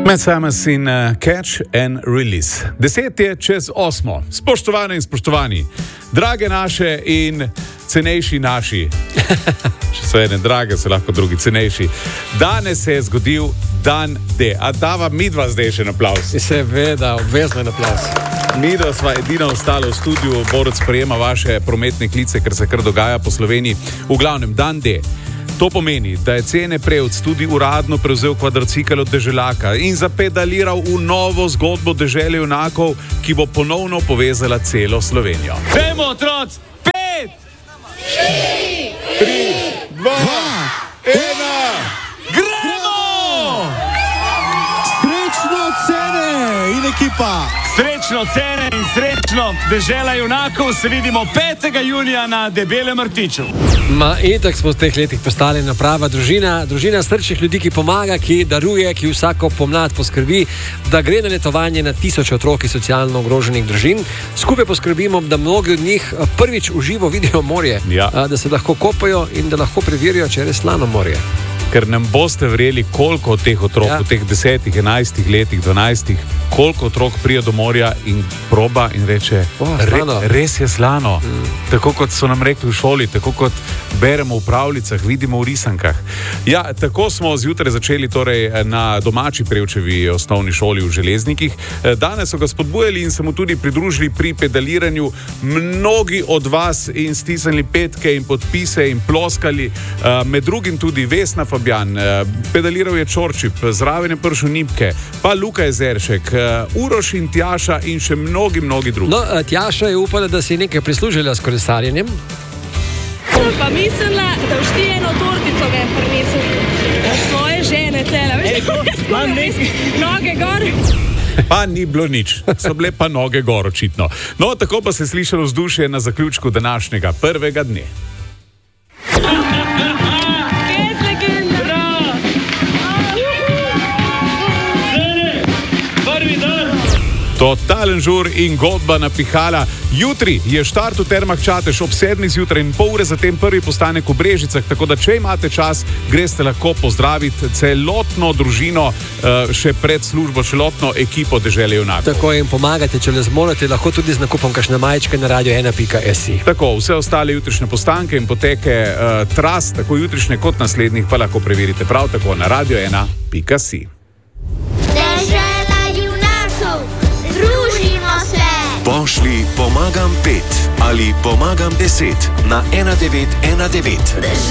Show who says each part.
Speaker 1: Med Samus in Catch and Release. 7:10. Spoštovane in spoštovani, drage naše in cenejši naši. Če so ene drage, so lahko drugi cenejši. Danes se je zgodil dan D. A dava midva zdaj še en aplavz?
Speaker 2: Seveda, obvezno en aplavz.
Speaker 1: Midva sva edina ostala v studiu, Borut sprejema vaše prometne klice, ker se kar dogaja po Sloveniji. V glavnem, dan D. To pomeni, da je Cene Prevc tudi uradno prevzel kvadricikel od Deželaka in zapedaliral v novo zgodbo dežele junakov, ki bo ponovno povezala celo Slovenijo.
Speaker 3: Dajmo, otroci! 5,
Speaker 1: 4, 3, 2, 1...
Speaker 3: Gremo!
Speaker 2: Srečno Cene in ekipa!
Speaker 3: Srečno Cene in srečno dežela junakov, se vidimo 5. junija na Debelem rtiču.
Speaker 2: Itak smo v teh letih postali ena prava družina srčnih ljudi, ki pomaga, ki daruje, ki vsako pomlad poskrbi, da gre na letovanje na 1000 otrok iz socialno ogroženih družin. Skupaj poskrbimo, da mnogi od njih prvič v živo vidijo morje, da se lahko kopajo in da lahko preverijo, če je res slano morje.
Speaker 1: Ker nam boste verjeli, koliko od teh otrok v teh 10, 11 letih, 12, koliko otrok prije do morja in proba in reče, res je slano. Tako kot so nam rekli v šoli, tako kot beremo v pravljicah, vidimo v risankah. Ja, tako smo zjutraj začeli torej na domači Prevčevi osnovni šoli v Železnikih. Danes so ga spodbujali in se mu tudi pridružili pri pedaliranju mnogi od vas in stisnili petke in podpise in ploskali. Med drugim tudi Vesna Fabjan, pedaliral je Čorčip, zraven je prišel Nipke, pa Luka Jezeršek, Uroš in Tjaša in še mnogi drugi.
Speaker 2: No, Tjaša je upala, da si je nekaj prislužila s kolesarjenjem.
Speaker 4: Pa mislila, da všti eno tortico ga je prinesel svoje žene tele. Noge gor.
Speaker 1: Pa ni bilo nič, so bile pa noge gor očitno. No, tako pa se je slišalo vzdušje na zaključku današnjega prvega dne. Totalen žur in godba napihala. Jutri je štart v Termah Čatež ob 7 zjutraj in pol ure zatem prvi postanek v Brežicah, tako da če imate čas, greste lahko pozdraviti celotno družino še pred službo, celotno ekipo dežele junakov.
Speaker 2: Tako jim pomagate, če le zmorete, lahko tudi z nakupom kakšne majčke na radio1.si.
Speaker 1: Tako, vse ostale jutrišnje postanke in poteke tras, tako jutrišnje kot naslednjih, pa lahko preverite prav tako na radio1.si.
Speaker 5: Pošli pomagam 5 ali pomagam 10 na 1919.